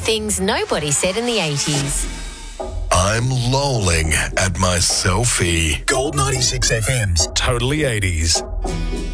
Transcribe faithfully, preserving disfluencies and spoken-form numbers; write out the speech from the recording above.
Things nobody said in the eighties. I'm lolling at my selfie. Gold ninety-six F M's Totally eighties.